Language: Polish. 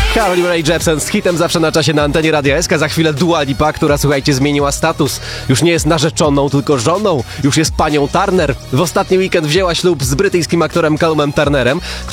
Carly Rae Jepsen z hitem zawsze na czasie na antenie Radia SK. Za chwilę Dua Lipa, która, słuchajcie, zmieniła status. Już nie jest narzeczoną, tylko żoną. Już jest panią Turner. W ostatni weekend wzięła ślub z brytyjskim aktorem Callumem Turnerem,